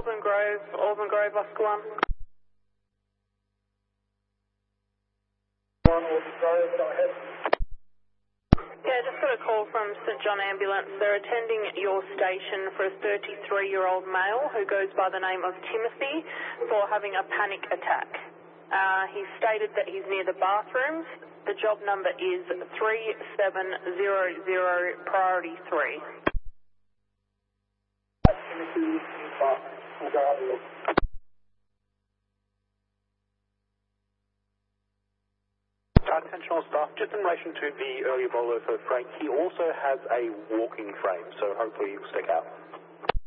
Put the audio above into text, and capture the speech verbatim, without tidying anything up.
Auburn Grove, Auburn Grove, Oscar one. Auburn Grove, go ahead. Yeah, just got a call from St John Ambulance. They're attending your station for a thirty-three-year-old male who goes by the name of Timothy for having a panic attack. Uh, he stated that he's near the bathrooms. The job number is three seven zero zero, priority three. Timothy, we'll go have a look. Attention all staff, just in relation to the earlier bowler for Frank, he also has a walking frame, so hopefully he'll stick out.